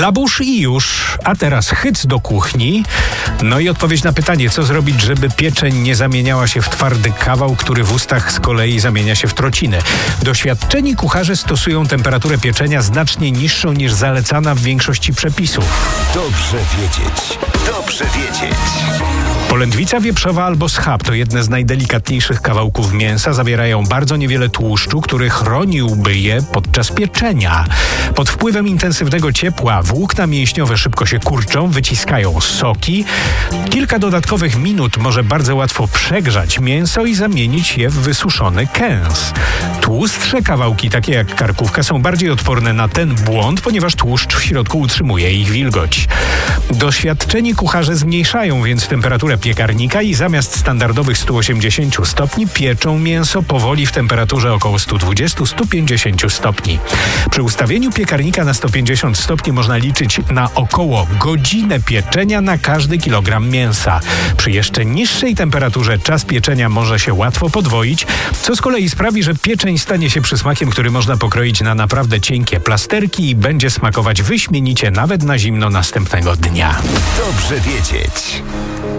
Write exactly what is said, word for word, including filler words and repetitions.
Nabórz i już, a teraz hyc do kuchni. No i odpowiedź na pytanie, co zrobić, żeby pieczeń nie zamieniała się w twardy kawał, który w ustach z kolei zamienia się w trocinę. Doświadczeni kucharze stosują temperaturę pieczenia znacznie niższą niż zalecana w większości przepisów. Dobrze wiedzieć. Dobrze wiedzieć. Polędwica wieprzowa albo schab to jedne z najdelikatniejszych kawałków mięsa. Zawierają bardzo niewiele tłuszczu, który chroniłby je podczas pieczenia. Pod wpływem intensywnego ciepła włókna mięśniowe szybko się kurczą, wyciskają soki. Kilka dodatkowych minut może bardzo łatwo przegrzać mięso i zamienić je w wysuszony kęs. Tłustsze kawałki, takie jak karkówka, są bardziej odporne na ten błąd, ponieważ tłuszcz w środku utrzymuje ich wilgoć. Doświadczeni kucharze zmniejszają więc temperaturę piekarnika i zamiast standardowych stu osiemdziesięciu stopni pieczą mięso powoli w temperaturze około stu dwudziestu do stu pięćdziesięciu stopni. Przy ustawieniu piekarnika na sto pięćdziesiąt stopni można liczyć na około godzinę pieczenia na każdy kilogram mięsa. Przy jeszcze niższej temperaturze czas pieczenia może się łatwo podwoić, co z kolei sprawi, że pieczeń stanie się przysmakiem, który można pokroić na naprawdę cienkie plasterki i będzie smakować wyśmienicie nawet na zimno następnego dnia. Dobrze wiedzieć.